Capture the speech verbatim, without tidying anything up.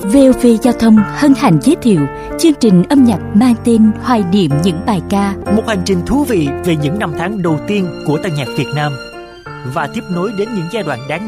vê o vê Giao thông hân hạnh giới thiệu chương trình âm nhạc mang tên Hoài niệm những bài ca. Một hành trình thú vị về những năm tháng đầu tiên của tân nhạc Việt Nam và tiếp nối đến những giai đoạn đáng